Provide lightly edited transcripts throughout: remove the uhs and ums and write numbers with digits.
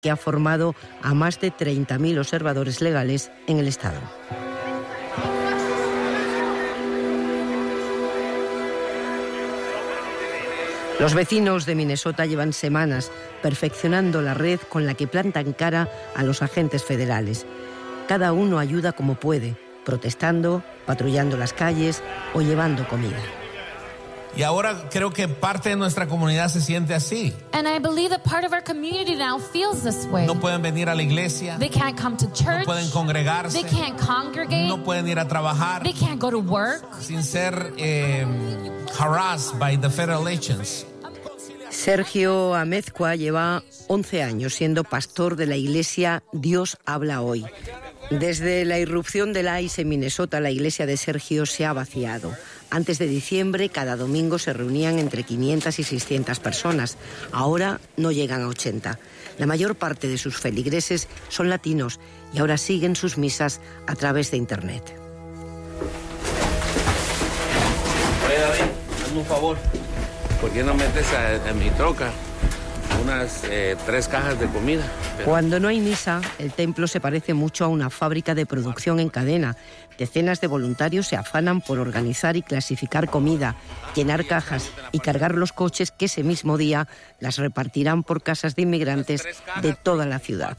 que ha formado a más de 30.000 observadores legales en el estado. Los vecinos de Minnesota llevan semanas perfeccionando la red con la que plantan cara a los agentes federales. Cada uno ayuda como puede, protestando, patrullando las calles o llevando comida. Y ahora creo que parte de nuestra comunidad se siente así. And I believe that part of our community now feels this way. No pueden venir a la iglesia. They can't come to church. No pueden congregarse. They can't congregate. No pueden ir a trabajar. They can't go to work. Sin ser harassed by the federal agents. Sergio Amezcua lleva 11 años siendo pastor de la iglesia Dios habla hoy. Desde la irrupción del ICE en Minnesota, la iglesia de Sergio se ha vaciado. Antes de diciembre, cada domingo se reunían entre 500 y 600 personas. Ahora no llegan a 80. La mayor parte de sus feligreses son latinos y ahora siguen sus misas a través de Internet. Oye, David, hazme un favor. ¿Por qué no metes a mi troca unas 3 cajas de comida? Cuando no hay misa, el templo se parece mucho a una fábrica de producción en cadena. Decenas de voluntarios se afanan por organizar y clasificar comida, llenar cajas y cargar los coches que ese mismo día las repartirán por casas de inmigrantes de toda la ciudad.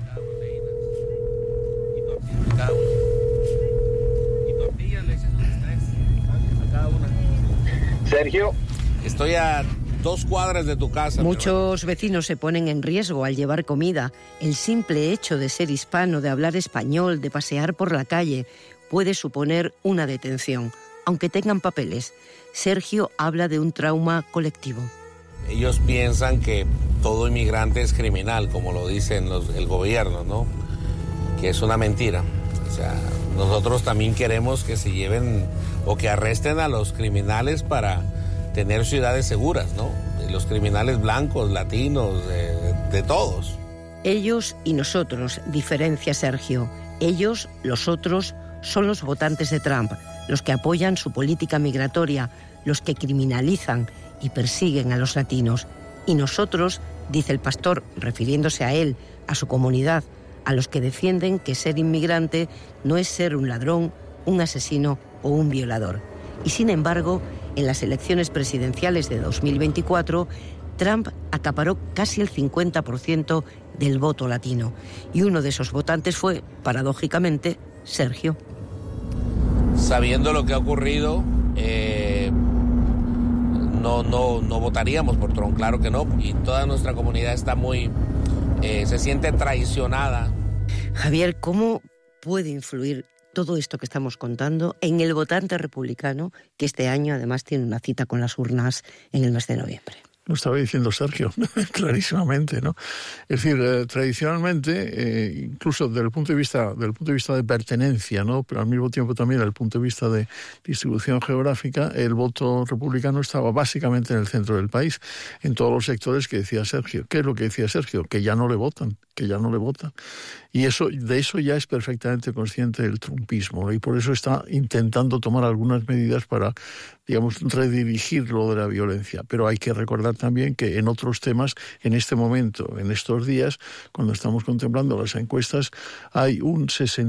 Sergio, estoy a 2 cuadras de tu casa. Muchos vecinos se ponen en riesgo al llevar comida. El simple hecho de ser hispano, de hablar español, de pasear por la calle, puede suponer una detención, aunque tengan papeles. Sergio habla de un trauma colectivo. Ellos piensan que todo inmigrante es criminal, como lo dicen el gobierno, ¿no? Que es una mentira. O sea, nosotros también queremos que se lleven o que arresten a los criminales para tener ciudades seguras, ¿no? Los criminales blancos, latinos, de todos. Ellos y nosotros, diferencia Sergio. Ellos, los otros, son los votantes de Trump, los que apoyan su política migratoria, los que criminalizan y persiguen a los latinos. Y nosotros, dice el pastor, refiriéndose a él, a su comunidad, a los que defienden que ser inmigrante no es ser un ladrón, un asesino o un violador. Y sin embargo, en las elecciones presidenciales de 2024, Trump acaparó casi el 50% del voto latino. Y uno de esos votantes fue, paradójicamente, Sergio. Sabiendo lo que ha ocurrido, no votaríamos por Trump, claro que no. Y toda nuestra comunidad está se siente traicionada. Javier, ¿cómo puede influir todo esto que estamos contando en el votante republicano, que este año además tiene una cita con las urnas en el mes de noviembre? Lo estaba diciendo Sergio, clarísimamente, ¿no? Es decir, tradicionalmente, incluso desde el punto de vista de pertenencia, ¿no? Pero al mismo tiempo también desde el punto de vista de distribución geográfica, el voto republicano estaba básicamente en el centro del país, en todos los sectores que decía Sergio. ¿Qué es lo que decía Sergio? Que ya no le votan. Y de eso ya es perfectamente consciente el trumpismo, ¿no? Y por eso está intentando tomar algunas medidas para, digamos, redirigir lo de la violencia. Pero hay que recordar también que en otros temas, en este momento, en estos días, cuando estamos contemplando las encuestas, hay un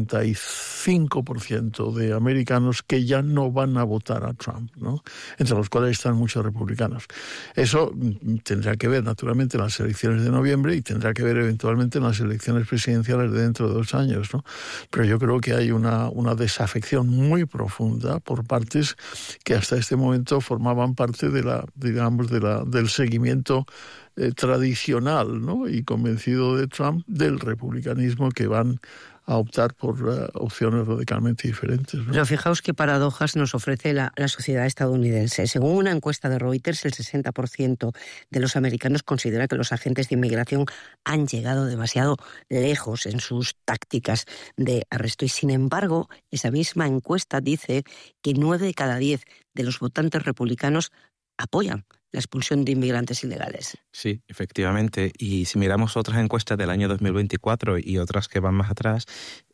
65% de americanos que ya no van a votar a Trump, ¿no? Entre los cuales están muchos republicanos. Eso tendrá que ver, naturalmente, en las elecciones de noviembre y tendrá que ver eventualmente en las elecciones presidenciales de dentro de 2 años, ¿no? Pero yo creo que hay una desafección muy profunda por partes que hasta este momento formaban parte de del seguimiento tradicional, ¿no? Y convencido de Trump, del republicanismo, que van a optar por opciones radicalmente diferentes, ¿no? Pero fijaos qué paradojas nos ofrece la sociedad estadounidense. Según una encuesta de Reuters, el 60% de los americanos considera que los agentes de inmigración han llegado demasiado lejos en sus tácticas de arresto. Y sin embargo, esa misma encuesta dice que 9 de cada 10 de los votantes republicanos apoyan la expulsión de inmigrantes ilegales. Sí, efectivamente. Y si miramos otras encuestas del año 2024 y otras que van más atrás,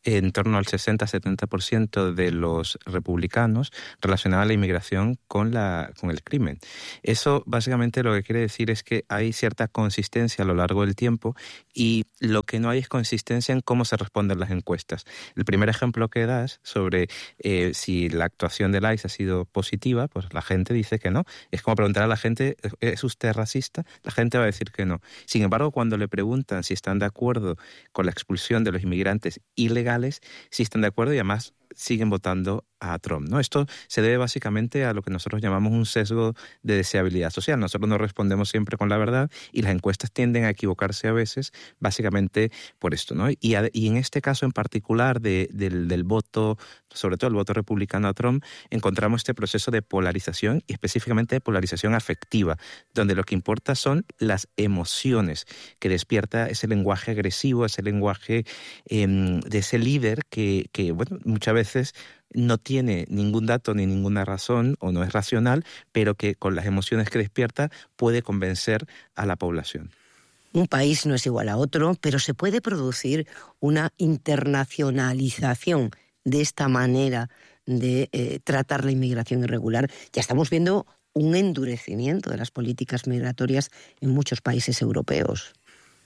en torno al 60-70% de los republicanos relacionaban la inmigración con el crimen. Eso básicamente lo que quiere decir es que hay cierta consistencia a lo largo del tiempo y lo que no hay es consistencia en cómo se responden las encuestas. El primer ejemplo que das sobre si la actuación del ICE ha sido positiva, pues la gente dice que no. Es como preguntar a la gente, ¿es usted racista? La gente va a decir que no. Sin embargo, cuando le preguntan si están de acuerdo con la expulsión de los inmigrantes ilegales, sí están de acuerdo y además siguen votando a Trump, ¿no? Esto se debe básicamente a lo que nosotros llamamos un sesgo de deseabilidad social. Nosotros no respondemos siempre con la verdad y las encuestas tienden a equivocarse a veces básicamente por esto, ¿no? Y en este caso en particular del voto, sobre todo el voto republicano a Trump, encontramos este proceso de polarización y específicamente de polarización afectiva, donde lo que importa son las emociones que despierta ese lenguaje agresivo, ese lenguaje de ese líder que bueno, muchas veces no tiene ningún dato ni ninguna razón o no es racional, pero que con las emociones que despierta puede convencer a la población. Un país no es igual a otro, pero se puede producir una internacionalización de esta manera de tratar la inmigración irregular. Ya estamos viendo un endurecimiento de las políticas migratorias en muchos países europeos.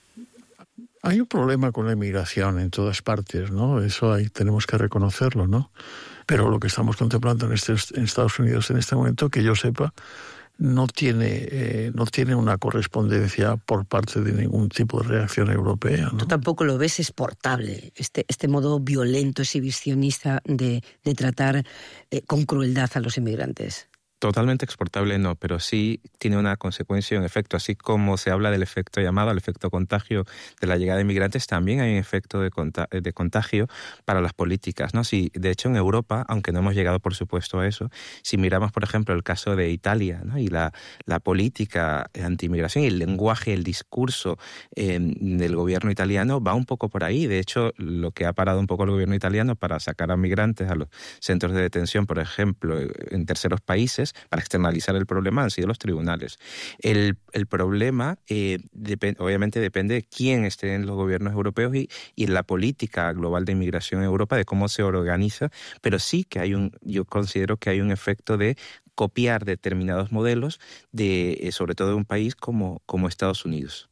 Hay un problema con la inmigración en todas partes, ¿no? Eso ahí tenemos que reconocerlo, ¿no? Pero lo que estamos contemplando en Estados Unidos en este momento, que yo sepa, no tiene una correspondencia por parte de ningún tipo de reacción europea, ¿no? Tú tampoco lo ves exportable, este modo violento, exhibicionista de tratar con crueldad a los inmigrantes. Totalmente exportable no, pero sí tiene una consecuencia, un efecto. Así como se habla del efecto llamado, el efecto contagio de la llegada de inmigrantes, también hay un efecto de contagio para las políticas, ¿no? Si, de hecho, en Europa, aunque no hemos llegado, por supuesto, a eso, si miramos, por ejemplo, el caso de Italia, ¿no? Y la política anti-inmigración y el lenguaje, el discurso del gobierno italiano va un poco por ahí. De hecho, lo que ha parado un poco el gobierno italiano para sacar a migrantes a los centros de detención, por ejemplo, en terceros países, para externalizar el problema han sido los tribunales. El problema obviamente depende de quién esté en los gobiernos europeos y en la política global de inmigración en Europa, de cómo se organiza, pero sí que yo considero que hay un efecto de copiar determinados modelos sobre todo de un país como Estados Unidos.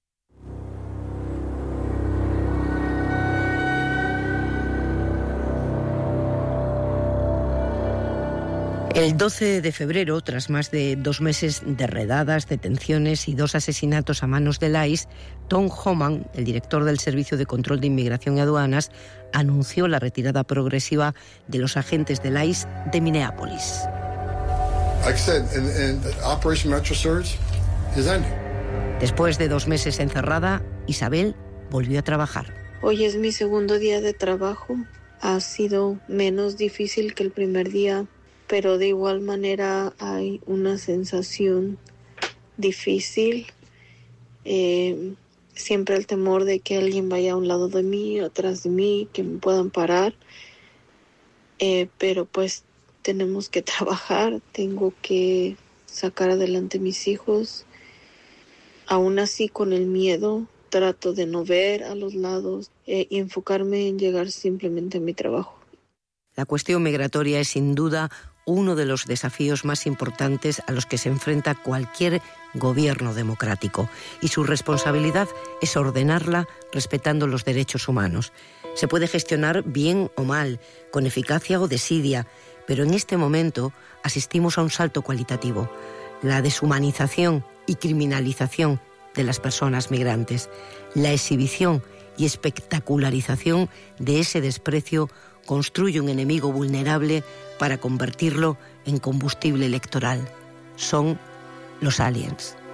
El 12 de febrero, tras más de 2 meses de redadas, detenciones y 2 asesinatos a manos del ICE, Tom Homan, el director del Servicio de Control de Inmigración y Aduanas, anunció la retirada progresiva de los agentes del ICE de Minneapolis. Like I said, Operation Metro Surge is ending. Después de 2 meses encerrada, Isabel volvió a trabajar. Hoy es mi segundo día de trabajo. Ha sido menos difícil que el primer día, pero de igual manera hay una sensación difícil. Siempre el temor de que alguien vaya a un lado de mí, atrás de mí, que me puedan parar. Pero pues tenemos que trabajar, tengo que sacar adelante a mis hijos. Aún así, con el miedo, trato de no ver a los lados y enfocarme en llegar simplemente a mi trabajo. La cuestión migratoria es sin duda uno de los desafíos más importantes a los que se enfrenta cualquier gobierno democrático, y su responsabilidad es ordenarla respetando los derechos humanos. Se puede gestionar bien o mal, con eficacia o desidia, pero en este momento asistimos a un salto cualitativo: la deshumanización y criminalización de las personas migrantes, la exhibición y espectacularización de ese desprecio construye un enemigo vulnerable para convertirlo en combustible electoral. Son los aliens.